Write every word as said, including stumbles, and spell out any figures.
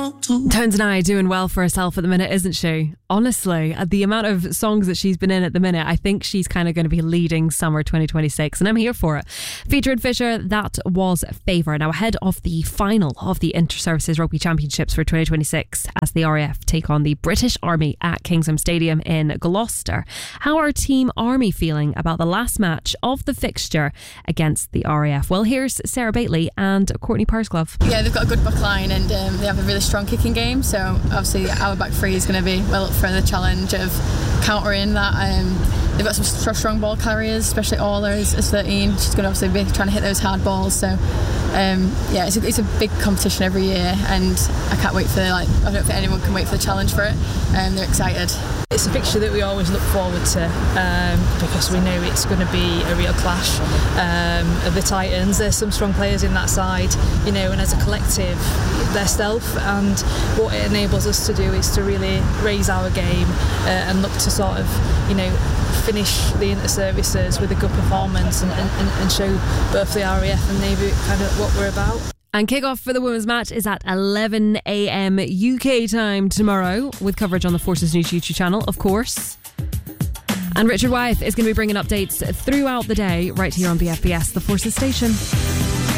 Tones and I doing well for herself at the minute, isn't she? Honestly, at the amount of songs that she's been in at the minute, I think she's kind of going to be leading summer twenty twenty-six, and I'm here for it. Featuring Fisher, that was Favour. Now ahead of the final of the Inter-Services Rugby Championships for twenty twenty-six, as the R A F take on the British Army at Kingsholm Stadium in Gloucester. How are Team Army feeling about the last match of the fixture against the R A F? Well, here's Sarah Bately and Courtney Pursglove. Yeah, they've got a good back line and um, they have a really strong kicking game, so obviously our back three is going to be well up for the challenge of countering that. Um, they've got some strong ball carriers, especially Orla is, is thirteen. She's going to obviously be trying to hit those hard balls, so um, yeah, it's a, it's a big competition every year, and I can't wait for like I don't think anyone can wait for the challenge for it. Um, they're excited. It's a fixture that we always look forward to um, because we know it's going to be a real clash um, of the Titans. There's some strong players in that side, you know, and as a collective, they're stealth, and what it enables us to do is to really raise our game uh, and look to sort of, you know, finish the Inter-Services with a good performance and, and, and show both the R A F and Navy kind of what we're about. And kick-off for the women's match is at eleven a.m. U K time tomorrow, with coverage on the Forces News YouTube channel, of course. And Richard Wyeth is going to be bringing updates throughout the day right here on B F B S, the Forces station.